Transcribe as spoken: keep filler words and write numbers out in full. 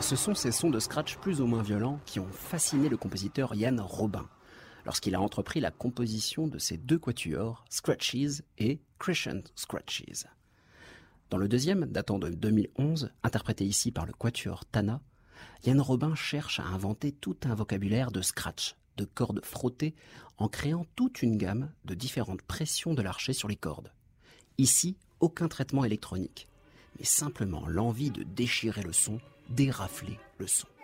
Ce sont ces sons de scratch plus ou moins violents qui ont fasciné le compositeur Yann Robin lorsqu'il a entrepris la composition de ses deux quatuors, Scratches et Crescent Scratches. Dans le deuxième, datant de deux mille onze, interprété ici par le quatuor Tana, Yann Robin cherche à inventer tout un vocabulaire de scratch, de cordes frottées, en créant toute une gamme de différentes pressions de l'archet sur les cordes. Ici, aucun traitement électronique, mais simplement l'envie de déchirer le son, d'érafler le son.